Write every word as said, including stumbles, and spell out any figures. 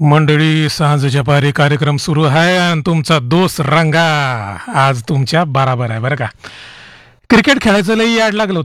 मंडळी सांजच्या पारी कार्यक्रम सुरू आहे आणि तुमचा दोस्त रंगा आज तुमच्या बराबर आहे बरं का. क्रिकेट खेळायचं लई याड लागलं